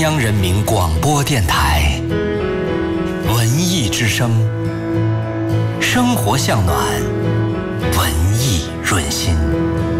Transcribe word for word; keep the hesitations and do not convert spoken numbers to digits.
央人民广播电台文艺之声，生活向暖，文艺润心。